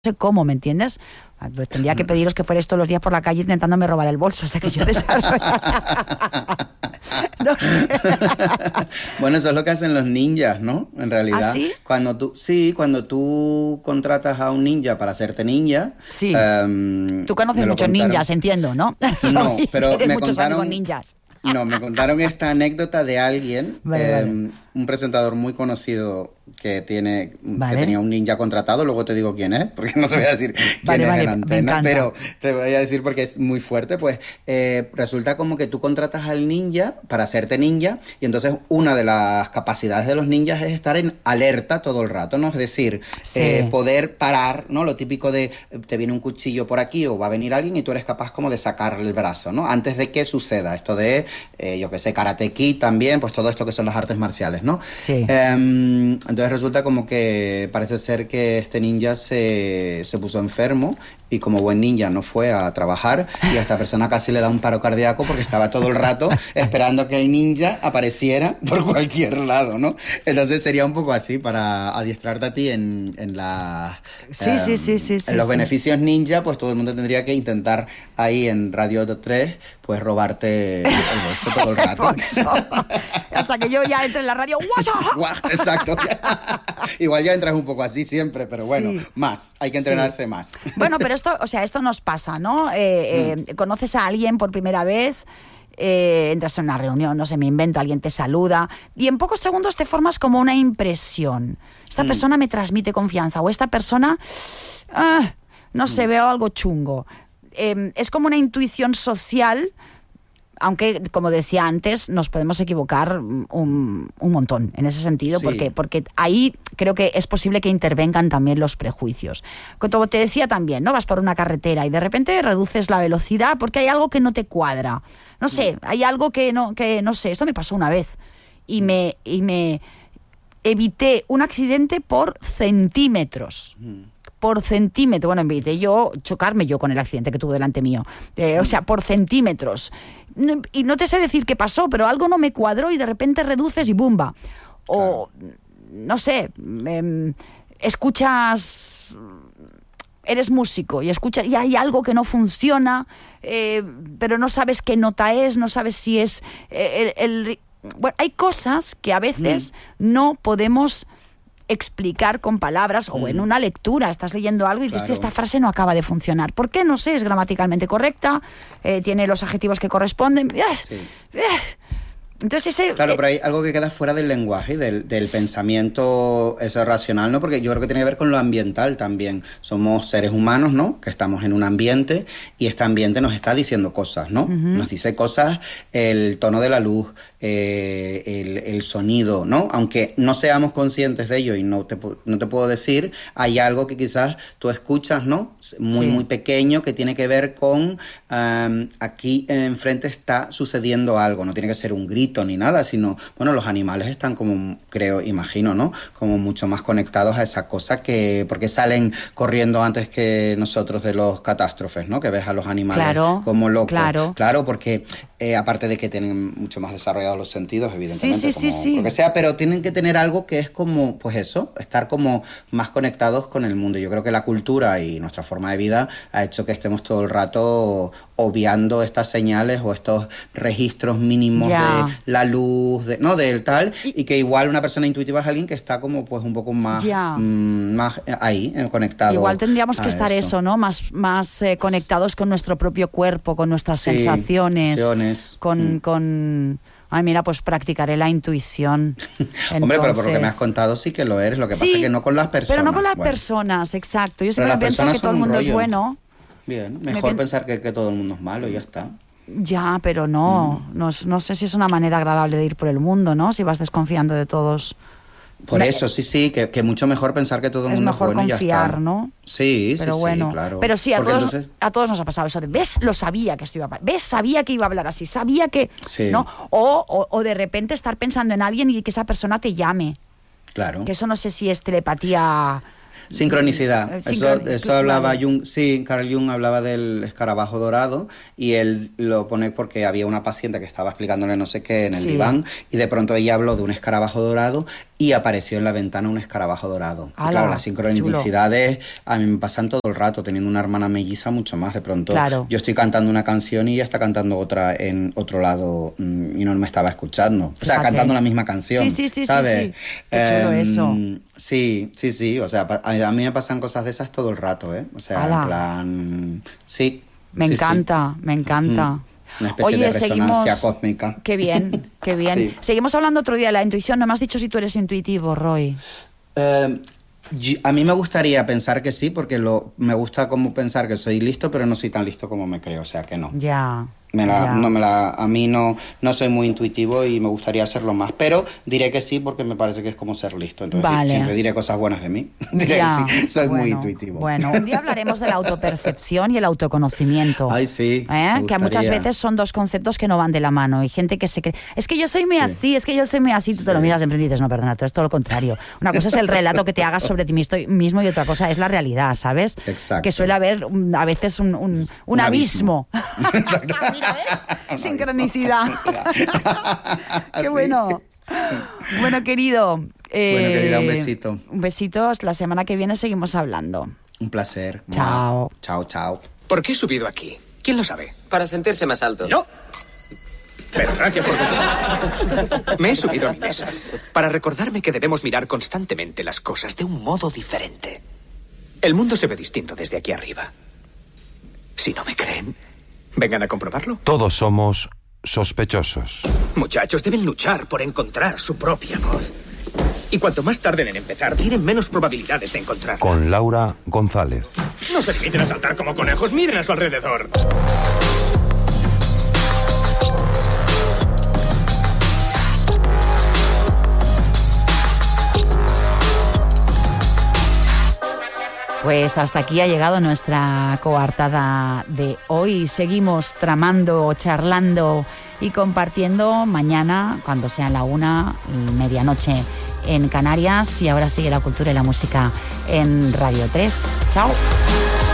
sé cómo, ¿me entiendes? Pues tendría que pediros que fuerais todos los días por la calle intentándome robar el bolso hasta que yo desarrollara. No sé. Bueno, eso es lo que hacen los ninjas, ¿no? En realidad. ¿Ah, sí? Cuando tú contratas a un ninja para hacerte ninja. Sí. Tú conoces me lo muchos contaron. ninjas, entiendo, ¿no? No, pero Tienes me muchos contaron. amigos ninjas. No, me contaron esta anécdota de alguien, Vale. un presentador muy conocido que Vale. tenía un ninja contratado. Luego te digo quién es, porque no te voy a decir quién Vale, es vale, en me antena, encanta. pero te voy a decir porque es muy fuerte. Pues resulta como que tú contratas al ninja para hacerte ninja, y entonces una de las capacidades de los ninjas es estar en alerta todo el rato, ¿no? Es decir, Sí. poder parar, ¿no? Lo típico de te viene un cuchillo por aquí o va a venir alguien y tú eres capaz como de sacarle el brazo, ¿no? Antes de que suceda esto de, yo qué sé, Karate Kid también, pues todo esto que son las artes marciales, ¿no? Sí. Entonces resulta como que parece ser que este ninja se puso enfermo y como buen ninja no fue a trabajar, y a esta persona casi le da un paro cardíaco porque estaba todo el rato esperando que el ninja apareciera por cualquier lado, ¿no? Entonces sería un poco así para adiestrarte a ti en Sí. en los beneficios ninja. Pues todo el mundo tendría que intentar ahí en Radio 3 pues robarte el bolso todo el rato. Hasta que yo ya entre en la radio. Exacto. Igual ya entras un poco así siempre, pero bueno, Sí. más. Hay que entrenarse más. Bueno, pero esto nos pasa, ¿no? Conoces a alguien por primera vez, entras en una reunión, no sé, me invento, alguien te saluda y en pocos segundos te formas como una impresión. Esta persona me transmite confianza, o esta persona, no sé, veo algo chungo. Es como una intuición social. Aunque, como decía antes, nos podemos equivocar un montón en ese sentido, Sí. porque ahí creo que es posible que intervengan también los prejuicios. Como te decía también, ¿no? Vas por una carretera y de repente reduces la velocidad porque hay algo que no te cuadra. No sé, hay algo que no sé. Esto me pasó una vez y me evité un accidente por centímetros. Por centímetro, bueno, evité chocarme yo con el accidente que tuvo delante mío. O sea, por centímetros. Y no te sé decir qué pasó, pero algo no me cuadró y de repente reduces y ¡bumba! O, no sé, escuchas... Eres músico y escuchas y hay algo que no funciona, pero no sabes qué nota es, no sabes si es... Bueno, hay cosas que a veces no podemos explicar con palabras, o en una lectura estás leyendo algo y dices, Claro. esta frase no acaba de funcionar. ¿Por qué? No sé, es gramaticalmente correcta, tiene los adjetivos que corresponden. Sí. Entonces Claro, pero hay algo que queda fuera del lenguaje, del pensamiento eso racional, ¿no? Porque yo creo que tiene que ver con lo ambiental también. Somos seres humanos, ¿no? Que estamos en un ambiente y este ambiente nos está diciendo cosas, ¿no? Nos dice cosas, el tono de la luz, el sonido, ¿no? Aunque no seamos conscientes de ello y no te puedo decir, hay algo que quizás tú escuchas, ¿no? Muy, Sí. muy pequeño, que tiene que ver con aquí enfrente está sucediendo algo. No tiene que ser un grito ni nada, sino, bueno, los animales están como, imagino, ¿no? Como mucho más conectados a esa cosa porque salen corriendo antes que nosotros de los catástrofes, ¿no? Que ves a los animales Claro, como locos. claro. Porque aparte de que tienen mucho más desarrollados los sentidos, evidentemente, Sí. lo que sea, pero tienen que tener algo que es como, pues eso, estar como más conectados con el mundo. Yo creo que la cultura y nuestra forma de vida ha hecho que estemos todo el rato obviando estas señales o estos registros mínimos Ya. de la luz, del tal, y que igual una persona intuitiva es alguien que está como pues un poco más, Ya. más ahí, conectado. Igual tendríamos que a estar eso, ¿no? Más conectados con nuestro propio cuerpo, con nuestras Sí, sensaciones, sensaciones. con... Ay, mira, pues practicaré la intuición. Hombre, pero por lo que me has Entonces- contado sí que lo eres. Lo que pasa Sí, es que no con las personas. pero no con las Bueno, personas, exacto. Yo Pero siempre las pienso personas que todo el son un mundo es rollo. bueno. Bien, Me mejor pen- pensar que todo el mundo es malo y ya está. Ya, pero no sé si es una manera agradable de ir por el mundo, ¿no? Si vas desconfiando de todos. Por eso, sí, que mucho mejor pensar que todo el Es mundo mejor es bueno y ya confiar, está. ¿no? Sí, Pero sí, bueno, sí, claro. pero sí, Porque entonces, a todos nos ha pasado eso de, ¿ves? Lo sabía que esto iba a pasar. ¿Ves? Sabía que iba a hablar así, sabía que... Sí. ¿no? O de repente estar pensando en alguien y que esa persona te llame. claro. Que eso no sé si es telepatía... Sincronicidad. Eso hablaba vale. Jung. Sí, Carl Jung hablaba del escarabajo dorado y él lo pone porque había una paciente que estaba explicándole no sé qué en el Sí. diván y de pronto ella habló de un escarabajo dorado y apareció en la ventana un escarabajo dorado. ¡Hala! Y claro, las sincronicidades a mí me pasan todo el rato, teniendo una hermana melliza mucho más. De pronto yo estoy cantando una canción y ella está cantando otra en otro lado y no me estaba escuchando. O sea, cantando la misma canción. Sí, ¿sabes? Sí. Qué chulo eso. Sí. O sea, a mí me pasan cosas de esas todo el rato, ¿eh? O sea, en plan... Sí. Me encanta. Una especie de resonancia cósmica. Qué bien. Sí. Seguimos hablando otro día de la intuición. No me has dicho si tú eres intuitivo, Roy. A mí me gustaría pensar que sí, porque me gusta como pensar que soy listo, pero no soy tan listo como me creo, o sea que no. Ya. A mí no soy muy intuitivo y me gustaría serlo más, pero diré que sí porque me parece que es como ser listo. Entonces siempre diré cosas buenas de mí. Diré que sí, soy muy intuitivo. Bueno, un día hablaremos de la autopercepción y el autoconocimiento. Ay, sí. Que muchas veces son dos conceptos que no van de la mano. Y gente que se cree, es que yo soy muy así, tú te lo miras siempre y dices, no, perdona, tú es todo lo contrario. Una cosa es el relato que te hagas sobre ti mismo y otra cosa es la realidad, ¿sabes? Exacto. Que suele haber a veces un abismo. Exacto. Mira, ¿ves? Sincronicidad. Qué bueno. Bueno, querido. Bueno, querida, un besito. Un besito. La semana que viene seguimos hablando. Un placer. Chao. Chao. ¿Por qué he subido aquí? ¿Quién lo sabe? Para sentirse más alto. ¡No! Pero gracias por contestar. Me he subido a mi mesa para recordarme que debemos mirar constantemente las cosas de un modo diferente. El mundo se ve distinto desde aquí arriba. Si no me creen, vengan a comprobarlo. Todos somos sospechosos. Muchachos, deben luchar por encontrar su propia voz. Y cuanto más tarden en empezar, tienen menos probabilidades de encontrarla. Con Laura González. No se limiten a saltar como conejos, miren a su alrededor. Pues hasta aquí ha llegado nuestra coartada de hoy. Seguimos tramando, charlando y compartiendo mañana, cuando sea la 1:00, medianoche en Canarias. Y ahora sigue la cultura y la música en Radio 3. ¡Chao!